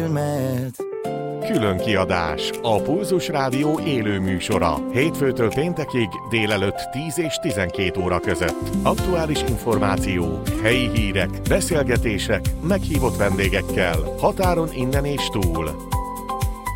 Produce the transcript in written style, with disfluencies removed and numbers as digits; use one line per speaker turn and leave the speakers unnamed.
figyelmet.
Külön kiadás, a Pulzus Rádió élő műsora. Hétfőtől péntekig délelőtt 10 és 12 óra között. Aktuális információk, helyi hírek, beszélgetések, meghívott vendégekkel, határon innen és túl.